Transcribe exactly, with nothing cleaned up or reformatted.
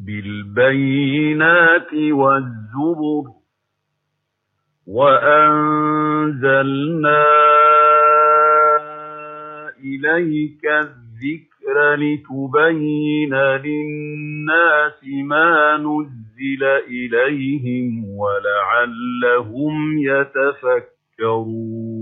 بِالْبَيِّنَاتِ وَالزُّبُرِ وَأَنزَلْنَا إِلَيْكَ الذِّكْرَ لِتُبَيِّنَ لِلنَّاسِ مَا نُزِّلَ إِلَيْهِمْ وَلَعَلَّهُمْ يَتَفَكَّرُونَ